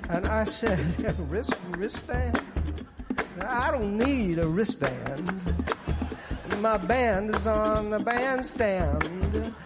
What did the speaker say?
And I said, wristband? I don't need a wristband. My band is on the bandstand.